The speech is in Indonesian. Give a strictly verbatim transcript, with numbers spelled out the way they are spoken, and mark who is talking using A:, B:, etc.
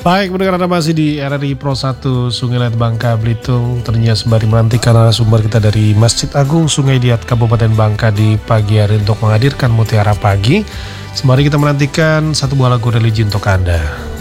A: Baik, mendengar Anda masih di R R I Pro satu Sungai Liat Bangka Belitung. Ternyata sembari menantikan narasumber kita dari Masjid Agung Sungai Liat Kabupaten Bangka di pagi hari untuk menghadirkan Mutiara Pagi. Sembari kita menantikan satu buah lagu religi untuk Anda.